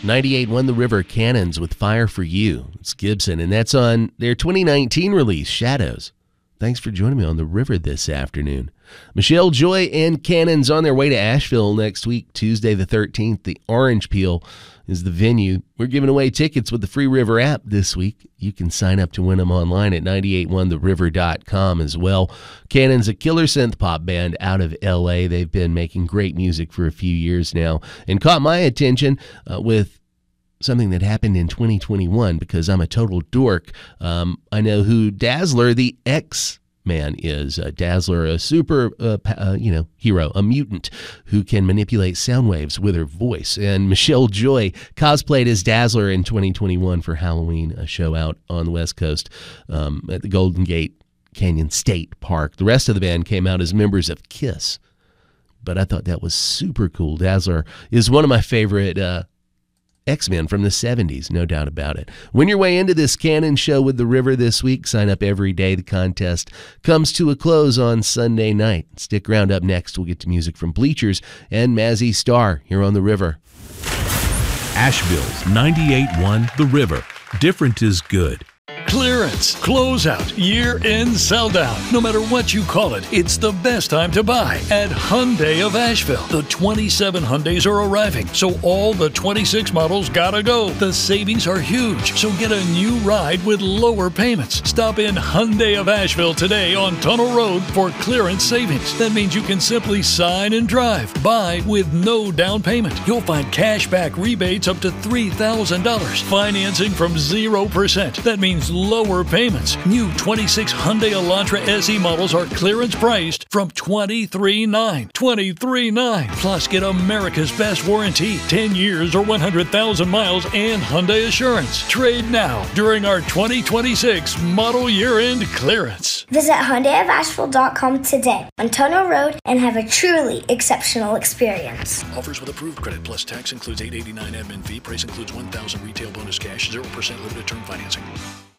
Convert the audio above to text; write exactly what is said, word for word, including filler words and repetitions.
ninety-eight point one The River, Cannons with Fire for You. It's Gibson, and that's on their twenty nineteen release, Shadows. Thanks for joining me on The River this afternoon. Michelle Joy and Cannons on their way to Asheville next week, Tuesday the thirteenth. The Orange Peel is the venue. We're giving away tickets with the Free River app this week. You can sign up to win them online at nine eight one the river dot com as well. Cannon's a killer synth pop band out of L A. They've been making great music for a few years now and caught my attention uh, with something that happened in twenty twenty-one because I'm a total dork. Um, I know who Dazzler, the X-Man, is. Uh, Dazzler, a super, uh, uh, you know, hero, a mutant who can manipulate sound waves with her voice. And Michelle Joy cosplayed as Dazzler in twenty twenty-one for Halloween, a show out on the West Coast um, at the Golden Gate Canyon State Park. The rest of the band came out as members of KISS. But I thought that was super cool. Dazzler is one of my favorite uh X-Men from the seventies, no doubt about it. Win your way into this Cannon show with The River this week. Sign up every day. The contest comes to a close on Sunday night. Stick around. Up next, we'll get to music from Bleachers and Mazzy Star here on The River. Asheville's ninety-eight point one The River. Different is good. Clearance, closeout, year-end sell-down. No matter what you call it, it's the best time to buy at Hyundai of Asheville. The twenty-seven Hyundais are arriving, so all the twenty-six models gotta go. The savings are huge, so get a new ride with lower payments. Stop in Hyundai of Asheville today on Tunnel Road for clearance savings. That means you can simply sign and drive. Buy with no down payment. You'll find cashback rebates up to three thousand dollars. Financing from zero percent. That means lower payments. New twenty-six Hyundai Elantra S E models are clearance priced from twenty-three nine. twenty-three nine. Plus, get America's best warranty, ten years or one hundred thousand miles, and Hyundai Assurance. Trade now during our twenty twenty-six model year-end clearance. Visit Hyundai of Asheville dot com today on Tunnel Road and have a truly exceptional experience. Offers with approved credit plus tax includes eight eighty-nine admin fee. Price includes one thousand retail bonus cash, zero percent limited term financing.